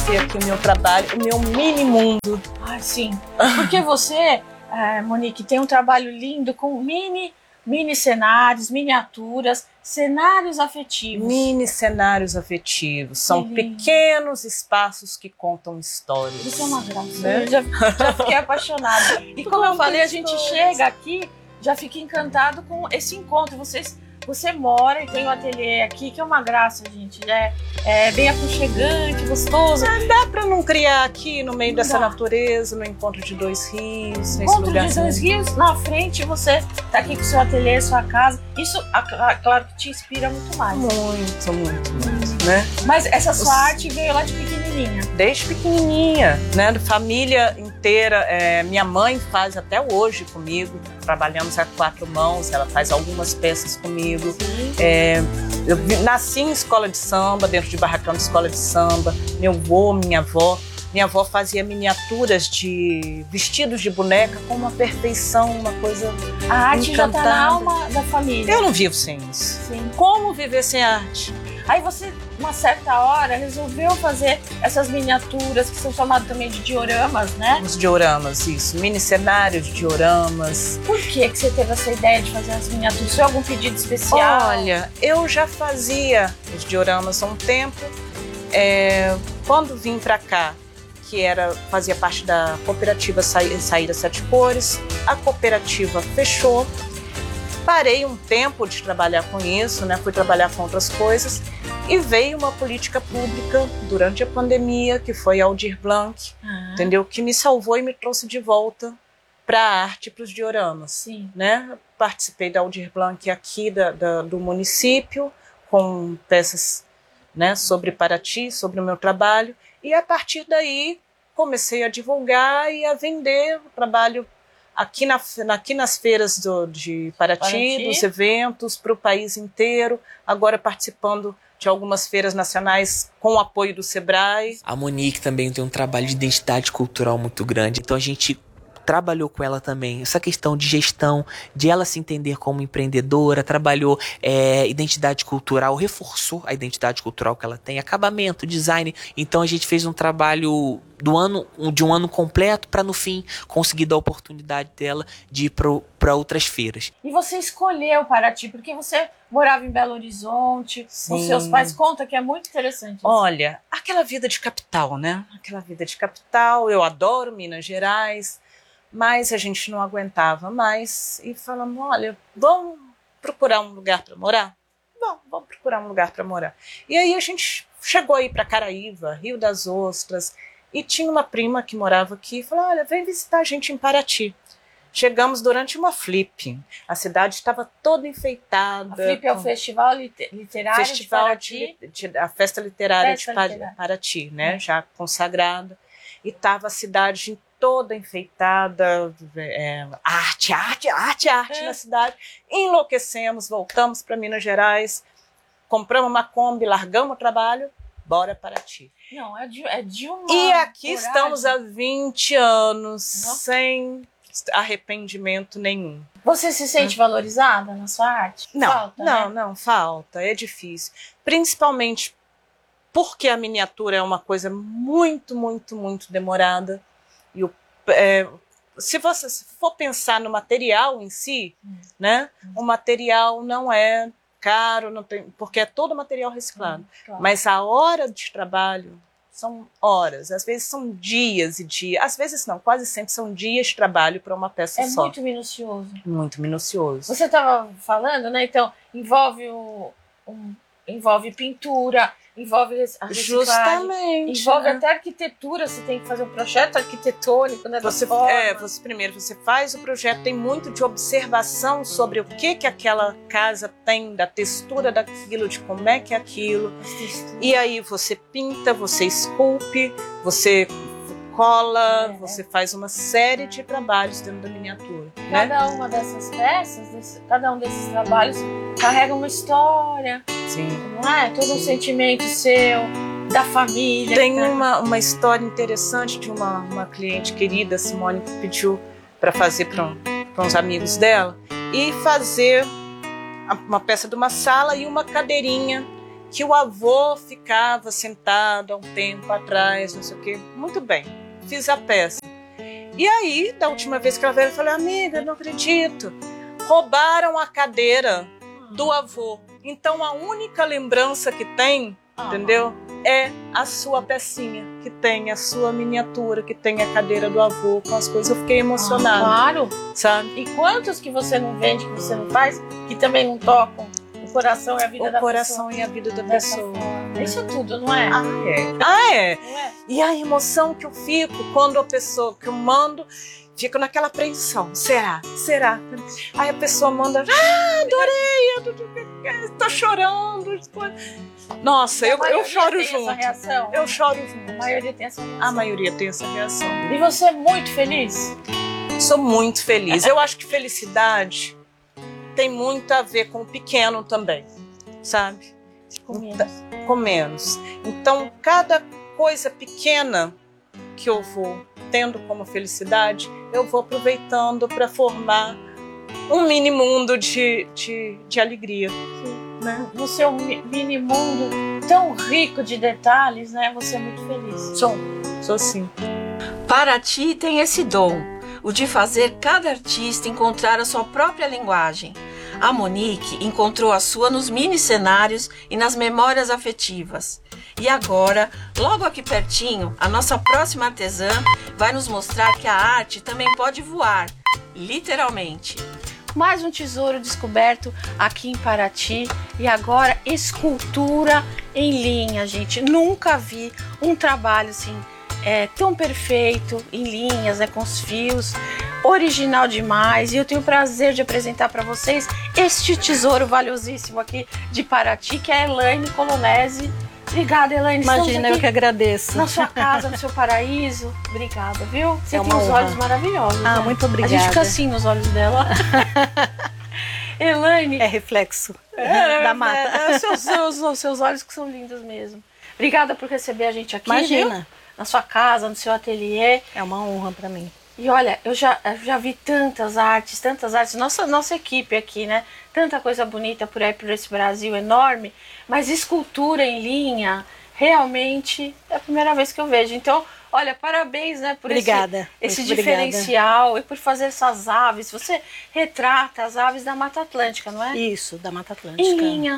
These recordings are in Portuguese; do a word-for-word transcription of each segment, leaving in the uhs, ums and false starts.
conhecer aqui o meu trabalho, o meu mini mundo. Ah, sim. Porque você, é, Monique, tem um trabalho lindo com mini, mini cenários, miniaturas, cenários afetivos. Mini cenários afetivos. São pequenos espaços que contam histórias. Isso é uma graça. Né? Eu já, já fiquei apaixonada. E como eu falei, a gente chega aqui, já fica encantado com esse encontro. Vocês... Você mora e tem um ateliê aqui, que é uma graça, gente. É, é bem aconchegante, gostoso. Ah, dá pra não criar aqui no meio Não dessa dá. natureza, no encontro de dois rios, nesse Encontro lugar. de dois rios, na frente você tá aqui com o seu ateliê, sua casa. Isso, a- a- claro que te inspira muito mais. Muito, muito, muito, né? Mas essa sua Os- arte veio lá de pequenininha. Desde pequenininha, né? Família inteira. É, minha mãe faz até hoje comigo. Trabalhamos a quatro mãos, ela faz algumas peças comigo. É, eu vi- nasci em escola de samba, dentro de barracão de escola de samba. Meu avô, minha avó. Minha avó fazia miniaturas de vestidos de boneca com uma perfeição, uma coisa A arte já tá na encantada. alma da família. Eu não vivo sem isso. Sim. Como viver sem arte? Aí você, uma certa hora, resolveu fazer essas miniaturas, que são chamadas também de dioramas, né? Os dioramas, isso. Mini cenários de dioramas. Por que que você teve essa ideia de fazer as miniaturas? Foi algum pedido especial? Olha, eu já fazia os dioramas há um tempo. É, quando vim para cá, que era, fazia parte da cooperativa Sa- Saída Sete Cores, a cooperativa fechou. Parei um tempo de trabalhar com isso, né? Fui trabalhar com outras coisas e veio uma política pública durante a pandemia, que foi a Aldir Blanc, Ah, entendeu? Que me salvou e me trouxe de volta para a arte, para os dioramas. sim. Né? Participei da Aldir Blanc aqui da, da, do município, com peças, né, sobre Paraty, sobre o meu trabalho, e a partir daí comecei a divulgar e a vender o trabalho aqui, na, aqui nas feiras do, de Paraty, Paraty. dos eventos para o país inteiro, agora participando de algumas feiras nacionais com o apoio do Sebrae. A Monique também tem um trabalho de identidade cultural muito grande, então a gente trabalhou com ela também essa questão de gestão, de ela se entender como empreendedora, trabalhou é, identidade cultural, reforçou a identidade cultural que ela tem, acabamento, design. Então a gente fez um trabalho do ano, de um ano completo para no fim conseguir dar a oportunidade dela de ir para outras feiras. E você escolheu Paraty porque você morava em Belo Horizonte, com Sim. seus pais. Conta que é muito interessante. isso. Olha, aquela vida de capital, né? Aquela vida de capital, eu adoro Minas Gerais, mas a gente não aguentava mais e falamos, olha, vamos procurar um lugar para morar? Bom, vamos procurar um lugar para morar. E aí a gente chegou aí para Caraíva, Rio das Ostras, e tinha uma prima que morava aqui e falou, olha, vem visitar a gente em Paraty. Chegamos durante uma flip, a cidade estava toda enfeitada. A Flip é o com- Festival Lite- Literário Festival de de, Paraty. de- a festa literária Festa de Pa- literária. Paraty, né? É. Já consagrada. E estava a cidade toda enfeitada, é, arte, arte, arte, arte É. na cidade. Enlouquecemos, voltamos para Minas Gerais, compramos uma Kombi, largamos o trabalho, bora Paraty. Não, é de, é de uma E aqui coragem. estamos há vinte anos, Nossa. sem arrependimento nenhum. Você se sente valorizada na sua arte? Não, Falta, não, né? não, falta, é difícil. Principalmente porque a miniatura é uma coisa muito, muito, muito demorada. E o, é, se você for pensar no material em si, Hum. né, o material não é caro, não tem, porque é todo material reciclado. Hum, claro. Mas a hora de trabalho são horas, às vezes são dias e dias, às vezes não, quase sempre são dias de trabalho para uma peça é só. muito minucioso. Muito minucioso. Você estava falando, né? Então, envolve o, um, envolve pintura, envolve a reciclagem, Justamente. envolve né? até arquitetura. Você tem que fazer um projeto arquitetônico, né? da Você, forma. é, você primeiro você faz o projeto, tem muito de observação sobre o que que aquela casa tem, da textura daquilo, de como é que é aquilo. E aí você pinta, você esculpe, você cola, É. você faz uma série de trabalhos dentro da miniatura, né? Cada uma dessas peças, desse- cada um desses trabalhos carrega uma história, Sim. não é? Todo um sentimento seu, da família. Tem tá? uma, uma história interessante de uma, uma cliente querida, Simone, que pediu para fazer para um, para uns amigos dela e fazer a- uma peça de uma sala e uma cadeirinha que o avô ficava sentado há um tempo atrás, não sei o quê. Muito bem, fiz a peça. E aí, da última vez que ela veio, eu falei, amiga, não acredito, roubaram a cadeira do avô. Então a única lembrança que tem, ah, entendeu? É a sua pecinha, que tem a sua miniatura, que tem a cadeira do avô com as coisas. Eu fiquei emocionada. Ah, claro. Sabe? E quantos que você não vende, que você não faz, que também não tocam o coração e a vida o da pessoa? O coração e a vida da pessoa. Isso tudo, não é? Ah, é. Ah, é. Não é? E a emoção que eu fico quando a pessoa que eu mando, fico naquela apreensão. Será? Será? Aí a pessoa manda, ah, adorei, tô chorando. Nossa, eu, eu choro junto. Essa reação? Eu choro junto. A maioria tem essa reação. A maioria tem essa reação. E você é muito feliz? Sou muito feliz. Eu acho que felicidade tem muito a ver com o pequeno também, sabe? Com menos. Então, com menos. Então, cada coisa pequena que eu vou tendo como felicidade, eu vou aproveitando para formar um mini mundo de, de, de alegria. Né? No seu mini mundo tão rico de detalhes, né? Você é muito feliz. Sou, sou sim. Paraty tem esse dom, o de fazer cada artista encontrar a sua própria linguagem. A Monique encontrou a sua nos mini cenários e nas memórias afetivas. E agora, logo aqui pertinho, a nossa próxima artesã vai nos mostrar que a arte também pode voar, literalmente. Mais um tesouro descoberto aqui em Paraty e agora escultura em linha, gente. Nunca vi um trabalho assim é, tão perfeito em linhas, né, com os fios, original demais. E eu tenho o prazer de apresentar para vocês este tesouro valiosíssimo aqui de Paraty, que é a Elaine Colonese. Obrigada, Elaine. Imagina, eu que agradeço. Na sua casa, no seu paraíso. Obrigada, viu? Você é tem uns olhos maravilhosos. Ah, né? muito obrigada. A gente fica assim nos olhos dela. Elaine. É reflexo é, da mata. É, é, os, seus, seus, os seus olhos que são lindos mesmo. Obrigada por receber a gente aqui. Imagina. Viu? Na sua casa, no seu ateliê. É uma honra para mim. E olha, eu já, eu já vi tantas artes, tantas artes, nossa, nossa equipe aqui, né? Tanta coisa bonita por aí, por esse Brasil enorme, mas escultura em linha, realmente é a primeira vez que eu vejo. Então, olha, parabéns, né, por obrigada, esse, esse diferencial obrigada. E por fazer essas aves. Você retrata as aves da Mata Atlântica, não é? Isso, da Mata Atlântica. Em linha.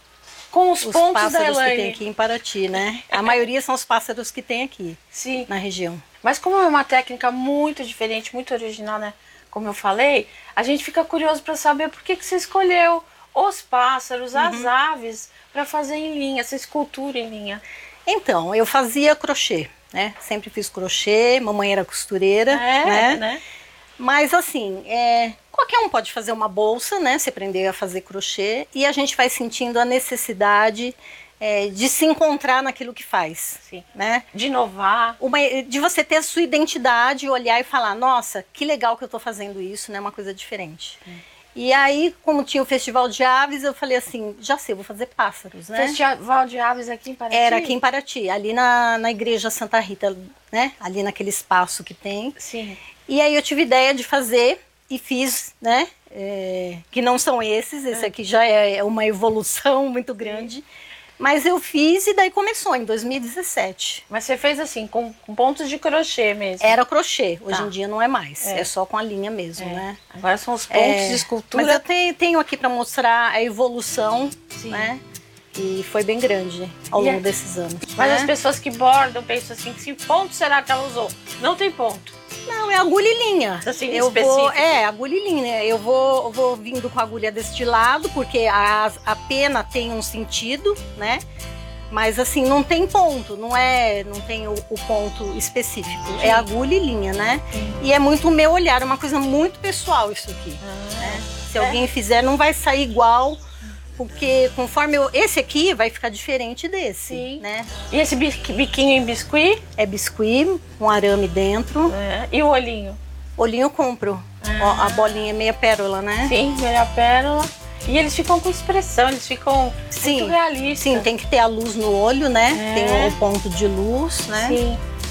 Com os, os pontos pássaros da Elaine. que tem aqui em Paraty, né? A maioria são os pássaros que tem aqui. Sim. Na região. Mas como é uma técnica muito diferente, muito original, né? Como eu falei, a gente fica curioso para saber por que, que você escolheu os pássaros, uhum. as aves, para fazer em linha, essa escultura em linha. Então, eu fazia crochê, né? Sempre fiz crochê, mamãe era costureira, é, né? né? Mas assim, é, qualquer um pode fazer uma bolsa, né? Se aprender a fazer crochê e a gente vai sentindo a necessidade é, de se encontrar naquilo que faz, sim. né? De inovar. Uma, de você ter a sua identidade, olhar e falar, nossa, que legal que eu tô fazendo isso, né? Uma coisa diferente. Hum. E aí, como tinha o Festival de Aves, eu falei assim, já sei, vou fazer pássaros, né? Festival de Aves aqui em Paraty? Era aqui em Paraty, ali na, na Igreja Santa Rita, né? Ali naquele espaço que tem. Sim. E aí eu tive ideia de fazer e fiz, né? É, que não são esses, esse aqui já é uma evolução muito grande. Mas eu fiz e daí começou em dois mil e dezessete. Mas você fez assim, com, com pontos de crochê mesmo? Era crochê, hoje tá. em dia não é mais, é, é só com a linha mesmo, é. né? Agora são os pontos é, de escultura. Mas eu tenho, tenho aqui para mostrar a evolução, sim. né? E foi bem grande ao longo é. desses anos. Mas né? as pessoas que bordam pensam assim, que ponto será que ela usou? Não tem ponto. Não, é agulha e linha. Assim, eu específico. vou, é, agulha e linha. Eu vou, vou vindo com a agulha deste lado, porque a, a pena tem um sentido, né? Mas assim, não tem ponto, não é, não tem o, o ponto específico. Sim. É agulha e linha, né? Sim. E é muito o meu olhar, é uma coisa muito pessoal isso aqui. Ah, né? Se é. alguém fizer, não vai sair igual, porque conforme eu, esse aqui vai ficar diferente desse, sim. né? E esse biquinho em biscuit? É biscuit, com arame dentro. É. E o olhinho? Olhinho eu compro. Ah. Ó, a bolinha é meia pérola, né? Sim, meia pérola. E eles ficam com expressão, eles ficam sim, muito realistas. Sim, tem que ter a luz no olho, né? É. Tem o ponto de luz, né? Sim.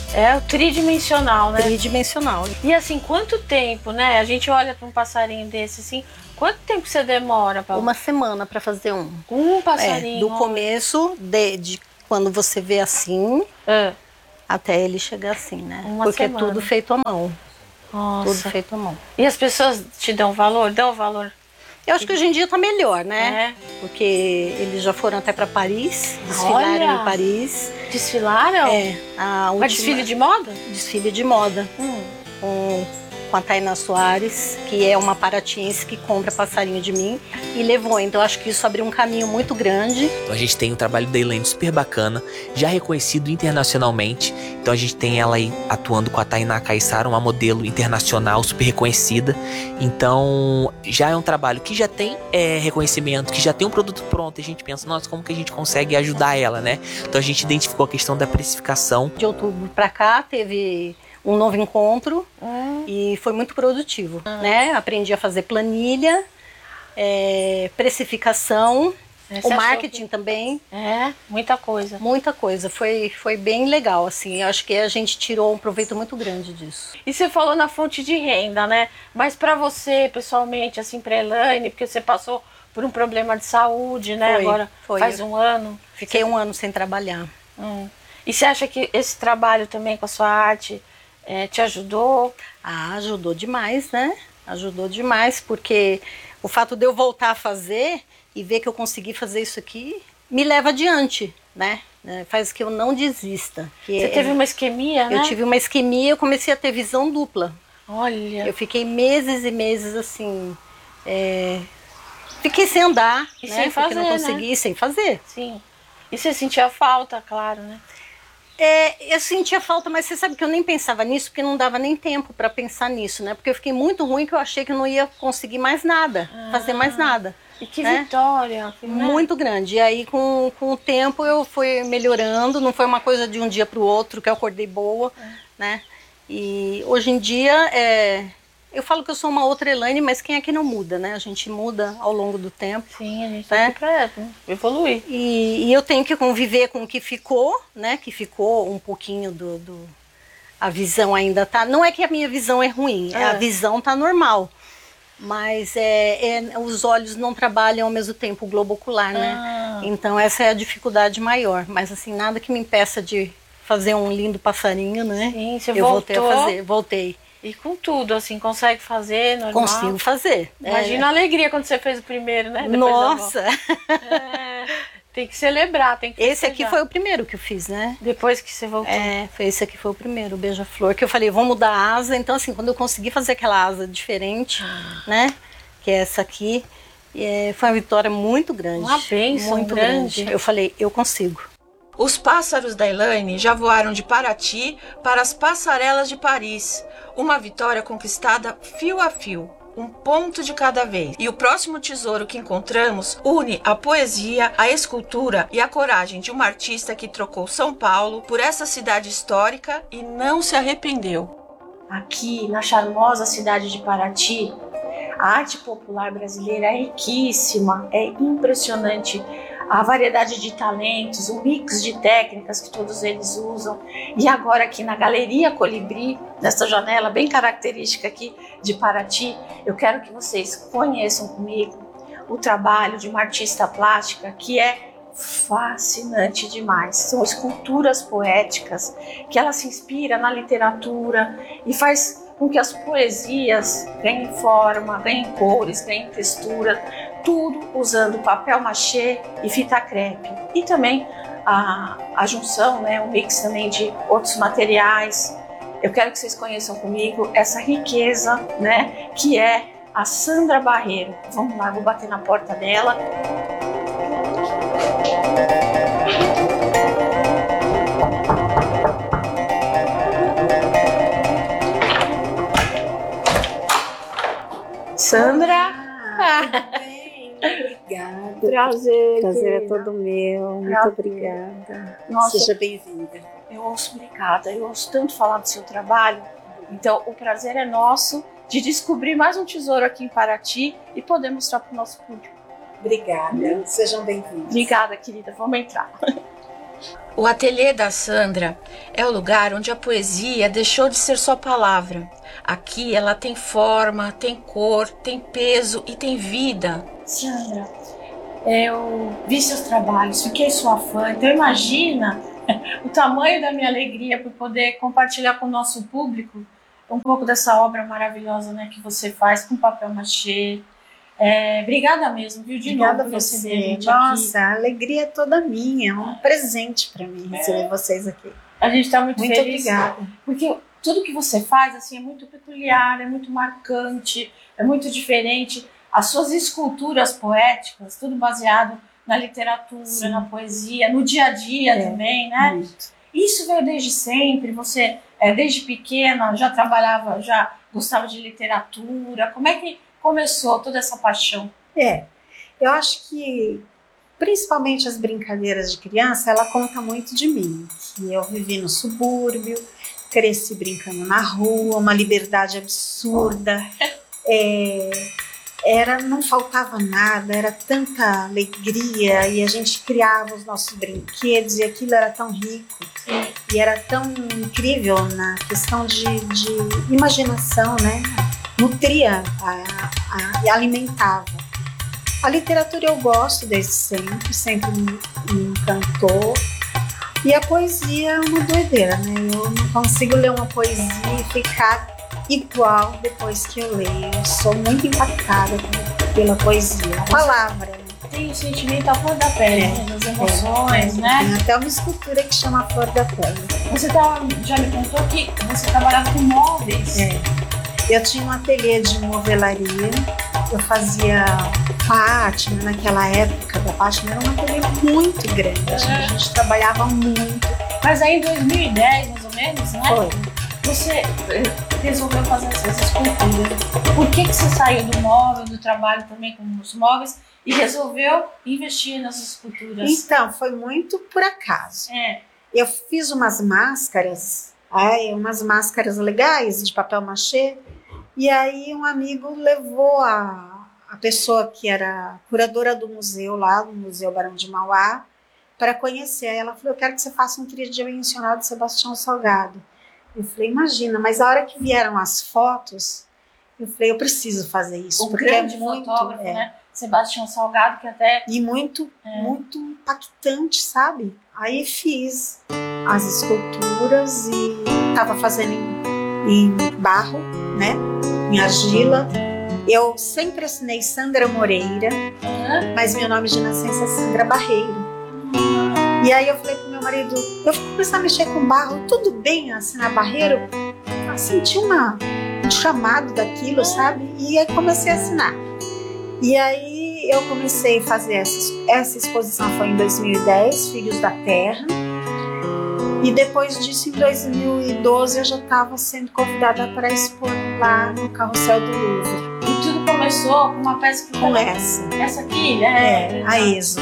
É o tridimensional, né? Tridimensional. E assim, quanto tempo, né? A gente olha para um passarinho desse assim, quanto tempo você demora para Uma semana para fazer um. um passarinho? É, do começo, de, de quando você vê assim, é. até ele chegar assim, né? Uma Porque semana. é tudo feito à mão. Nossa. Tudo feito à mão. E as pessoas te dão valor? Dão valor? Eu acho que hoje em dia tá melhor, né? É. Porque eles já foram até para Paris, desfilaram Olha. em Paris. Desfilaram? É, a última... Mas desfile de moda? Desfile de moda. Hum. Com, com a Tainá Soares, que é uma paratiense que compra passarinho de mim e levou. Então acho que isso abriu um caminho muito grande. Então a gente tem o trabalho da Elaine super bacana, já reconhecido internacionalmente. Então a gente tem ela aí atuando com a Tainá Caiçara, uma modelo internacional super reconhecida. Então já é um trabalho que já tem é, reconhecimento, que já tem um produto pronto. E a gente pensa, nossa, como que a gente consegue ajudar ela, né? Então a gente identificou a questão da precificação. De outubro para cá teve um novo encontro Hum. e foi muito produtivo, né? Aprendi a fazer planilha, é, precificação, Você o achou marketing que- também, É, muita coisa. muita coisa. Foi, foi bem legal, assim. Eu acho que a gente tirou um proveito muito grande disso. E você falou na fonte de renda, né? Mas pra você, pessoalmente, assim, pra Elaine, porque você passou por um problema de saúde, né? Foi, Agora foi. faz um ano. Fiquei um ano sem trabalhar. Hum. E você acha que esse trabalho também com a sua arte eh, te ajudou? Ah, ajudou demais, né? Ajudou demais, porque o fato de eu voltar a fazer e ver que eu consegui fazer isso aqui me leva adiante, né? É, faz que eu não desista. Que Você é- teve uma isquemia, né? Eu tive uma isquemia, eu comecei a ter visão dupla. Olha, Eu fiquei meses e meses assim. é, Fiquei sem andar, E né? sem Porque não fazer, consegui, sem fazer. sim. E você sentia falta, claro, né? É, eu sentia falta, mas você sabe que eu nem pensava nisso, porque não dava nem tempo para pensar nisso, né? Porque eu fiquei muito ruim, que eu achei que eu não ia conseguir mais nada, fazer mais nada. E que né? vitória. Que, né? Muito grande. E aí, com, com o tempo, eu fui melhorando. Não foi uma coisa de um dia para o outro que eu acordei boa, né? E hoje em dia, é, eu falo que eu sou uma outra Elaine, mas quem é que não muda, né? A gente muda ao longo do tempo. Sim, a gente tá né? aqui pra evoluir. E, e eu tenho que conviver com o que ficou, né? Que ficou um pouquinho do, do... A visão ainda tá... Não é que a minha visão é ruim, É. a visão tá normal. Mas é, é, os olhos não trabalham ao mesmo tempo o globo ocular, né? Ah. Então essa é a dificuldade maior. Mas assim, nada que me impeça de fazer um lindo passarinho, né? Sim, você eu voltei a voltou. fazer, voltei. E com tudo, assim, consegue fazer normal? Consigo fazer. Imagina a alegria quando você fez o primeiro, né? É, Depois da nossa! volta. É, tem que celebrar, tem que Esse aqui festejar. foi o primeiro que eu fiz, né? Depois que você voltou. É, foi esse aqui foi o primeiro, o beija-flor, que eu falei, vou mudar a asa. Então assim, quando eu consegui fazer aquela asa diferente, né? Que é essa aqui, é, foi uma vitória muito grande. Uma bênção muito grande. grande. Eu falei, eu consigo. Os pássaros da Elaine já voaram de Paraty para as passarelas de Paris. Uma vitória conquistada fio a fio, um ponto de cada vez. E o próximo tesouro que encontramos une a poesia, a escultura e a coragem de uma artista que trocou São Paulo por essa cidade histórica e não se arrependeu. Aqui na charmosa cidade de Paraty, a arte popular brasileira é riquíssima, é impressionante. A variedade de talentos, o mix de técnicas que todos eles usam. E agora aqui na Galeria Colibri, nessa janela bem característica aqui de Paraty, eu quero que vocês conheçam comigo o trabalho de uma artista plástica que é fascinante demais. São esculturas poéticas que ela se inspira na literatura e faz com que as poesias ganhem forma, ganhem cores, ganhem textura, tudo usando papel machê e fita crepe. E também a, a junção, né, o mix também de outros materiais. Eu quero que vocês conheçam comigo essa riqueza, né, que é a Sandra Barreiro. Vamos lá, vou bater na porta dela. Sandra! Tudo bem? Obrigada. Prazer. Prazer é querida. todo meu. Muito Prazer. obrigada. Nossa, Seja bem-vinda. eu ouço obrigada, eu ouço tanto falar do seu trabalho. Então, o prazer é nosso de descobrir mais um tesouro aqui em Paraty e poder mostrar para o nosso público. Obrigada. Sejam bem-vindos. Obrigada, querida. Vamos entrar. O ateliê da Sandra é o lugar onde a poesia deixou de ser só palavra. Aqui ela tem forma, tem cor, tem peso e tem vida. Sandra, eu vi seus trabalhos, fiquei sua fã, então imagina o tamanho da minha alegria por poder compartilhar com o nosso público um pouco dessa obra maravilhosa, né, que você faz com papel machê. É, obrigada mesmo, viu, de Obrigada novo a por você. receber a gente Nossa, aqui. a alegria é toda minha, é um presente para mim receber É. vocês aqui. A gente está muito, Muito feliz, obrigada. porque tudo que você faz assim é muito peculiar, é muito marcante, é muito diferente. As suas esculturas poéticas, tudo baseado na literatura, Sim. na poesia, no dia a dia É, também, né? Muito. Isso veio desde sempre. Você, é, desde pequena, já trabalhava, já gostava de literatura. Como é que começou toda essa paixão? É, eu acho que principalmente as brincadeiras de criança, ela conta muito de mim. Que eu vivi no subúrbio, cresci brincando na rua, uma liberdade absurda. É, era, não faltava nada, era tanta alegria e a gente criava os nossos brinquedos e aquilo era tão rico. Sim. E era tão incrível na questão de, de imaginação, né? Nutria a, a, e alimentava. A literatura eu gosto desde sempre, sempre me, me encantou. E a poesia é uma doideira, né? Eu não consigo ler uma poesia e ficar igual depois que eu leio. Eu sou muito impactada pela poesia. A palavra, né? Tem o sentimento à flor da pele, É, né? As emoções, é, né? Tem até uma escultura que chama Flor da Pele. Você tá, já me contou que você trabalhava com móveis. É. Eu tinha um ateliê de movelaria, eu fazia pátina naquela época, da pátina era um ateliê muito grande, a gente, a gente trabalhava muito. Mas aí em dois mil e dez, mais ou menos, né? Foi. Você eh, resolveu fazer essas esculturas. Por que, que você saiu do móvel, do trabalho também com os móveis e resolveu investir nas esculturas? Então, foi muito por acaso. É. Eu fiz umas máscaras, ai, umas máscaras legais de papel machê, e aí um amigo levou a, a pessoa que era curadora do museu lá, no Museu Barão de Mauá, para conhecer. Aí ela falou, eu quero que você faça um tridimensional de Sebastião Salgado. Eu falei, imagina, mas a hora que vieram as fotos, eu falei, eu preciso fazer isso. O porque grande é muito, fotógrafo, é, né? Sebastião Salgado, que até... E muito, É. muito impactante, sabe? Aí fiz as esculturas e estava fazendo em, em barro, né? Em argila. Eu sempre assinei Sandra Moreira, Hã? mas meu nome de nascença é Sandra Barreiro. E aí eu falei pro meu marido, eu vou começar a mexer com barro, tudo bem assinar Barreiro? Eu senti uma, um chamado daquilo, sabe? E aí comecei a assinar. E aí eu comecei a fazer essa, essa exposição, foi em dois mil e dez, Filhos da Terra. E depois disso, em dois mil e doze, eu já estava sendo convidada para expor lá no Carrossel do Louvre. E tudo começou com uma peça que Com foi essa, essa aqui, né? é, a Êxodo.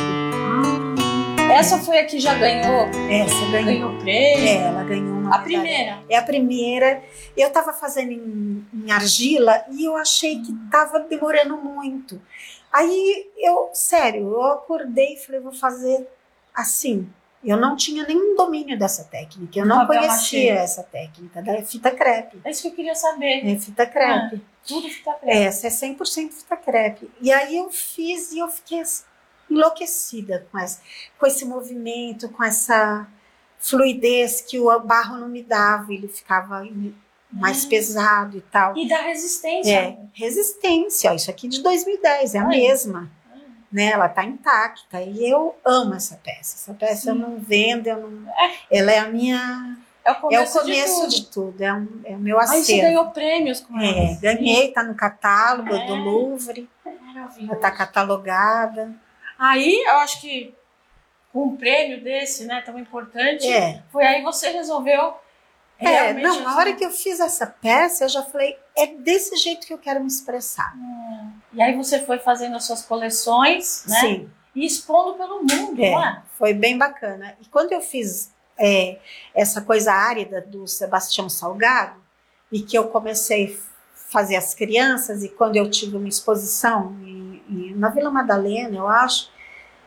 Essa foi a que já ganhou, Essa ganhou. ganhou prêmio. É, ela ganhou uma A medalha. primeira. É a primeira. Eu estava fazendo em, em argila e eu achei que estava demorando muito. Aí eu, sério, eu acordei e falei, vou fazer assim. Eu não tinha nenhum domínio dessa técnica. Eu não Papel conhecia machê. essa técnica da fita crepe. É isso que eu queria saber. É fita crepe. Tudo que tá preto. Essa é cem por cento fita crepe. E aí eu fiz e eu fiquei assim, enlouquecida com, essa, com esse movimento, com essa fluidez que o barro não me dava. Ele ficava mais Hum. pesado e tal. E da resistência. É, resistência. Ó, isso aqui de dois mil e dez, é a Ai. mesma. Né? Ela tá intacta. E eu amo essa peça. Essa peça Sim. eu não vendo, eu não... ela é a minha... É o É o começo, começo de de tudo. tudo. É, um, é o meu Aí você acervo. ganhou prêmios com É, elas. ganhei, tá no catálogo É. do Louvre, Maravilha. tá catalogada. Aí, eu acho que com um prêmio desse, né, tão importante, É, foi aí que você resolveu é realmente... não, na assim, hora que eu fiz essa peça, eu já falei, é desse jeito que eu quero me expressar. E aí você foi fazendo as suas coleções, né? Sim, E expondo pelo mundo, é, não é? foi bem bacana. E quando eu fiz é, essa coisa árida do Sebastião Salgado, e que eu comecei a fazer as crianças, e quando eu tive uma exposição em, em, na Vila Madalena, eu acho,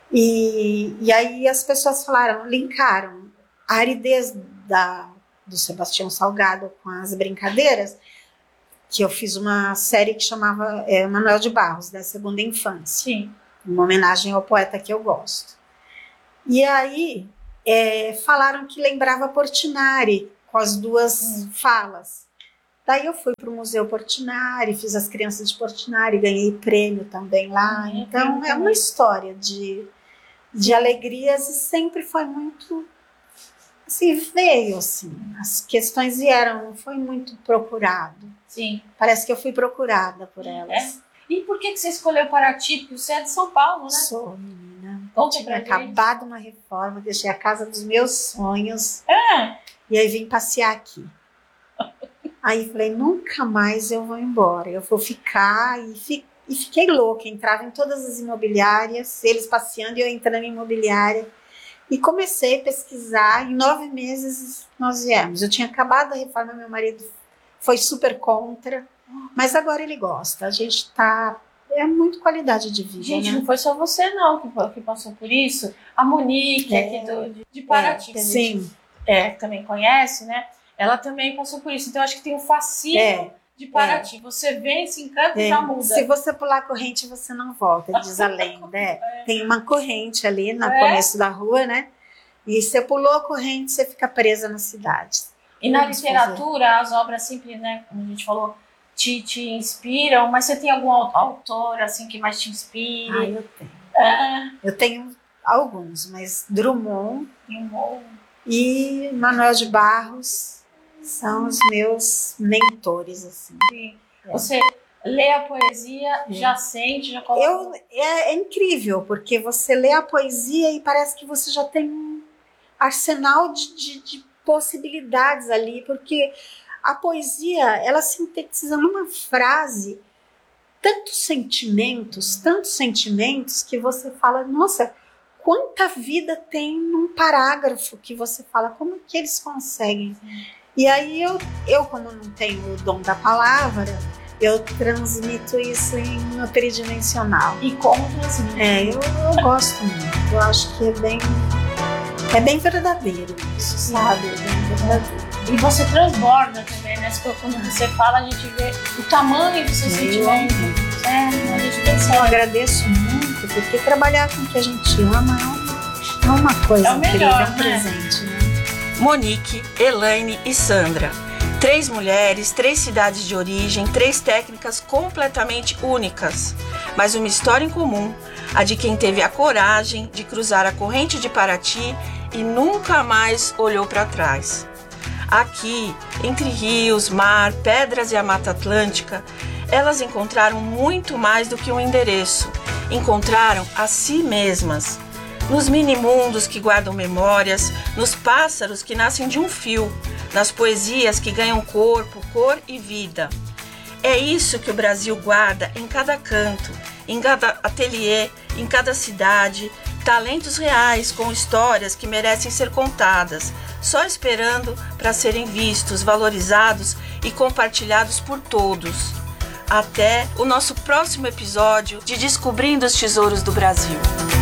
E, e aí as pessoas falaram, linkaram a aridez da, do Sebastião Salgado com as brincadeiras, que eu fiz uma série que chamava é, Manuel de Barros, da Segunda Infância. Sim. Uma homenagem ao poeta que eu gosto. E aí é, falaram que lembrava Portinari, com as duas hum. falas. Daí eu fui para o Museu Portinari, fiz as crianças de Portinari, ganhei prêmio também lá. Hum, então é uma história de, de alegrias e sempre foi muito... Assim, veio assim, as questões vieram, não foi muito procurado. Sim. Parece que eu fui procurada por elas. É? E por que, que você escolheu Paraty? Porque você é de São Paulo, né? Sou, menina. Conta Tinha pra acabado uma reforma, deixei a casa dos meus sonhos. É. E aí vim passear aqui. Aí falei, nunca mais eu vou embora. Eu vou ficar e, fi, e fiquei louca. Entrava em todas as imobiliárias, eles passeando e eu entrando em imobiliária. E comecei a pesquisar. Em nove meses nós viemos. Eu tinha acabado a reforma, meu marido foi super contra. Mas agora ele gosta. A gente tá... É muito qualidade de vida, Gente, né? não foi só você não que, que passou por isso. A Monique, É. aqui do, de, de Paraty, É, que a sim. gente é, também conhece, né? Ela também passou por isso. Então, eu acho que tem um fascínio É. de Paraty. É. Você vem, se encanta e É. já muda. Se você pular a corrente, você não volta, diz a lenda. É. Tem uma corrente ali no É. começo da rua, né? E você pulou a corrente, você fica presa na cidade. E na Vamos literatura, fazer. As obras sempre, né, como a gente falou, te, te inspiram, mas você tem algum autor assim que mais te inspire? Ah, eu tenho. É. Eu tenho alguns, mas Drummond Drummond. e Manuel de Barros são os meus mentores, assim. É. Você lê a poesia, é. já sente, já coloca... Eu, é, é incrível, porque você lê a poesia e parece que você já tem um arsenal de, de, de possibilidades ali, porque a poesia, ela sintetiza numa frase tantos sentimentos, tantos sentimentos que você fala, nossa, quanta vida tem num parágrafo que você fala, como que eles conseguem? E aí eu, eu como não tenho o dom da palavra, eu transmito isso em uma tridimensional. E como transmite? É, eu, eu gosto muito, eu acho que é bem, é bem verdadeiro isso, sabe? É bem verdadeiro. E você transborda também, né? Quando você fala, a gente vê o tamanho do seu sentimento. É, a gente pensa. Eu agradeço muito, porque trabalhar com o que a gente ama é uma coisa é o melhor, incrível, é um né? presente, né? Monique, Elaine e Sandra. Três mulheres, três cidades de origem, três técnicas completamente únicas, mas uma história em comum, a de quem teve a coragem de cruzar a corrente de Paraty e nunca mais olhou para trás. Aqui, entre rios, mar, pedras e a Mata Atlântica, elas encontraram muito mais do que um endereço. Encontraram a si mesmas. Nos mini-mundos que guardam memórias, nos pássaros que nascem de um fio, nas poesias que ganham corpo, cor e vida. É isso que o Brasil guarda em cada canto, em cada ateliê, em cada cidade, talentos reais com histórias que merecem ser contadas, só esperando para serem vistos, valorizados e compartilhados por todos. Até o nosso próximo episódio de Descobrindo os Tesouros do Brasil.